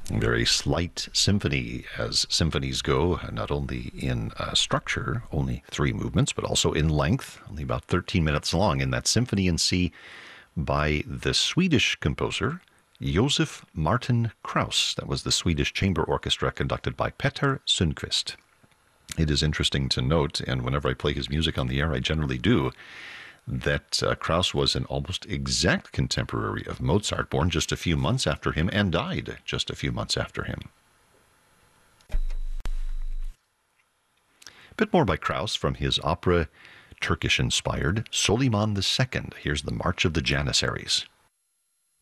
Very slight symphony, as symphonies go, not only in structure, only three movements, but also in length, only about 13 minutes long. In that Symphony in C by the Swedish composer Josef Martin Krauss. That was the Swedish Chamber Orchestra conducted by Petter Sundqvist. It is interesting to note, and whenever I play his music on the air, I generally do, that Krauss was an almost exact contemporary of Mozart, born just a few months after him and died just a few months after him. A bit more by Krauss from his opera, Turkish-inspired Soliman II. Here's the March of the Janissaries.